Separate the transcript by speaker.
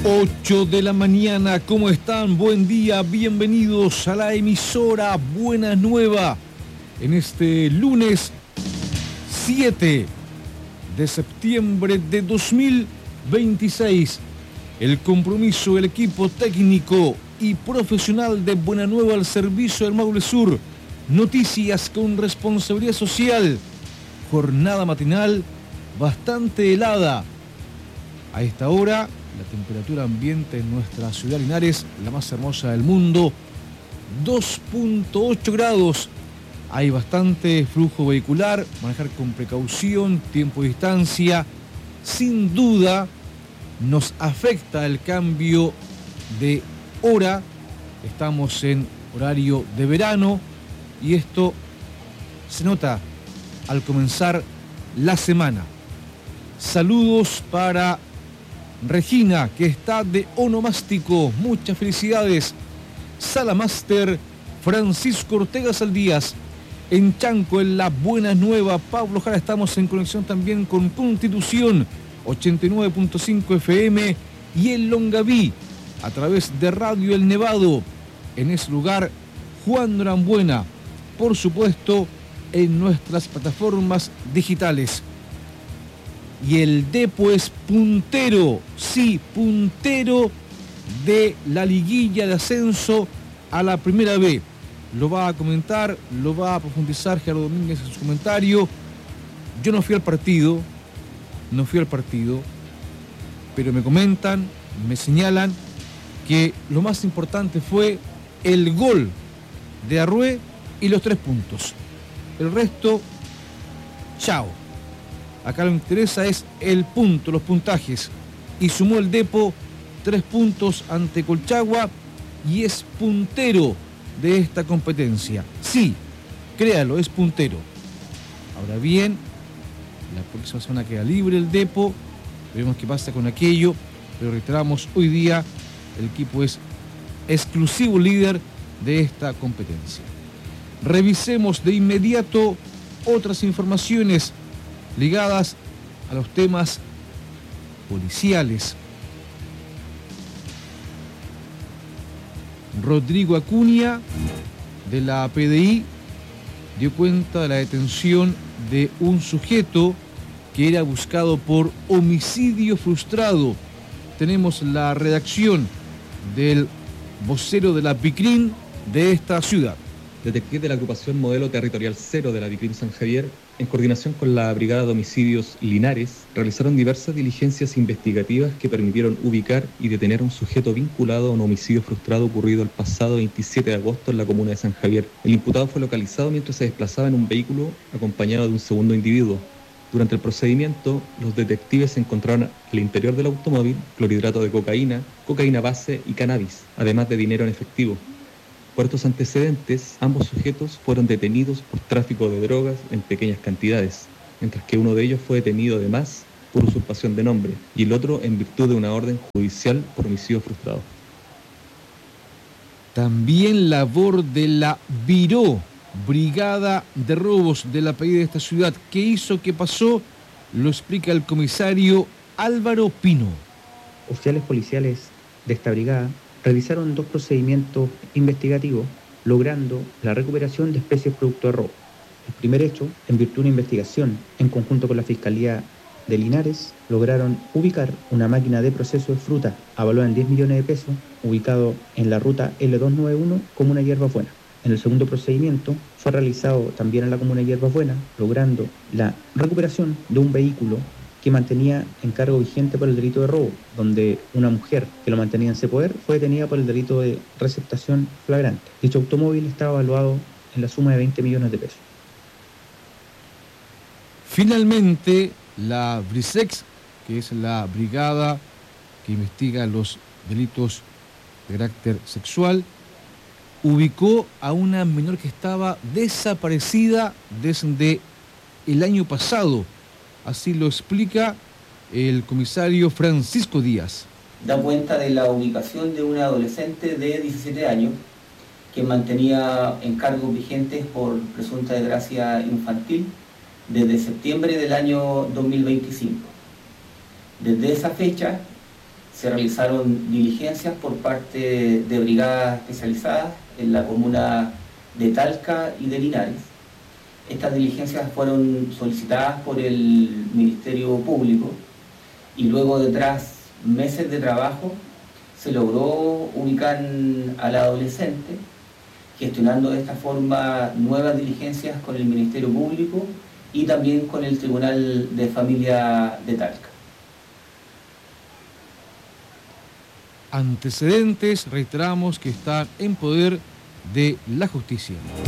Speaker 1: 8 de la mañana, ¿cómo están? Buen día, bienvenidos a la emisora Buena Nueva en este lunes 7 de septiembre de 2026. El compromiso del equipo técnico y profesional de Buena Nueva al servicio del Maule Sur. Noticias con responsabilidad social. Jornada matinal bastante helada. A esta hora, la temperatura ambiente en nuestra ciudad Linares, la más hermosa del mundo, 2.8 grados. Hay bastante flujo vehicular, manejar con precaución, tiempo y distancia. Sin duda, nos afecta el cambio de hora. Estamos en horario de verano y esto se nota al comenzar la semana. Saludos para Regina, que está de onomástico. Muchas felicidades. Sala Máster Francisco Ortega Saldías. En Chanco, en la Buena Nueva, Pablo Jara. Estamos en conexión también con Constitución 89.5 FM y en Longaví a través de Radio El Nevado. En ese lugar, Juan Norambuena. Por supuesto, en nuestras plataformas digitales. Y el Depo es puntero, sí, puntero de la liguilla de ascenso a la Primera B. Lo va a comentar, lo va a profundizar Gerardo Domínguez en su comentario. Yo no fui al partido, pero me comentan, me señalan que lo más importante fue el gol de Arrué y los 3 puntos. El resto, chao. Acá lo que interesa es el punto, los puntajes. Y sumó el Depo 3 puntos ante Colchagua y es puntero de esta competencia. Sí, créalo, es puntero. Ahora bien, la próxima semana queda libre el Depo. Veremos qué pasa con aquello. Pero reiteramos, hoy día el equipo es exclusivo líder de esta competencia. Revisemos de inmediato otras informaciones ligadas a los temas policiales. Rodrigo Acuña, de la PDI, dio cuenta de la detención de un sujeto que era buscado por homicidio frustrado. Tenemos la redacción del vocero de la BICRIN de esta ciudad.
Speaker 2: Detectives de la agrupación Modelo Territorial 0 de la BICRIN San Javier, en coordinación con la Brigada de Homicidios Linares, realizaron diversas diligencias investigativas que permitieron ubicar y detener a un sujeto vinculado a un homicidio frustrado ocurrido el pasado 27 de agosto en la comuna de San Javier. El imputado fue localizado mientras se desplazaba en un vehículo acompañado de un segundo individuo. Durante el procedimiento, los detectives encontraron al interior del automóvil clorhidrato de cocaína, cocaína base y cannabis, además de dinero en efectivo. Por estos antecedentes, ambos sujetos fueron detenidos por tráfico de drogas en pequeñas cantidades, mientras que uno de ellos fue detenido además por usurpación de nombre y el otro en virtud de una orden judicial por homicidio frustrado.
Speaker 1: También labor de la BIRO, Brigada de Robos de la PDI de esta ciudad. ¿Qué hizo? ¿Qué pasó? Lo explica el comisario Álvaro Pino.
Speaker 3: Oficiales policiales de esta brigada realizaron 2 procedimientos investigativos, logrando la recuperación de especies producto de robo. El primer hecho, en virtud de una investigación en conjunto con la Fiscalía de Linares, lograron ubicar una máquina de proceso de fruta avaluada en 10 millones de pesos, ubicado en la ruta L291, comuna Hierbas Buenas. En el segundo procedimiento fue realizado también en la comuna de Hierbas Buenas, logrando la recuperación de un vehículo que mantenía en cargo vigente por el delito de robo, donde una mujer que lo mantenía en ese poder fue detenida por el delito de receptación flagrante. Dicho automóvil estaba evaluado en la suma de 20 millones de pesos.
Speaker 1: Finalmente, la BRISEX, que es la brigada que investiga los delitos de carácter sexual, ubicó a una menor que estaba desaparecida desde el año pasado. Así lo explica el comisario Francisco Díaz.
Speaker 4: Da cuenta de la ubicación de una adolescente de 17 años que mantenía encargos vigentes por presunta desgracia infantil desde septiembre del año 2025. Desde esa fecha Se realizaron diligencias por parte de brigadas especializadas en la comuna de Talca y de Linares. Estas diligencias fueron solicitadas por el Ministerio Público y luego de tras meses de trabajo se logró ubicar al adolescente, gestionando de esta forma nuevas diligencias con el Ministerio Público y también con el Tribunal de Familia de Talca.
Speaker 1: Antecedentes, reiteramos que están en poder de la justicia.